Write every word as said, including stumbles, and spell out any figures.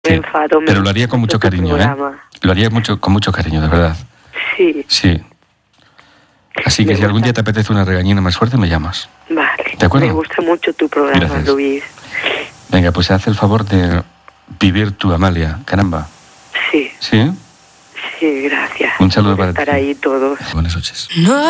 me enfado. Me pero lo haría con mucho cariño, ¿eh? Lo haría mucho, con mucho cariño, de verdad. Sí. Sí. Así que me si algún gusta... día te apetece una regañina más fuerte, me llamas. Vale. ¿De acuerdo? Me gusta mucho tu programa, Gracias. Luis. Venga, pues haz el favor de vivir tu Amalia, caramba. Sí. ¿Sí? Sí, gracias. Un saludo por para estar ti. ahí todos. Buenas noches. No.